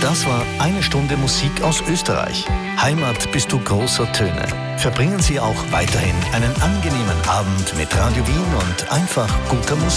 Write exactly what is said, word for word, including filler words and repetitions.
Das war eine Stunde Musik aus Österreich. Heimat bist du großer Töne. Verbringen Sie auch weiterhin einen angenehmen Abend mit Radio Wien und einfach guter Musik.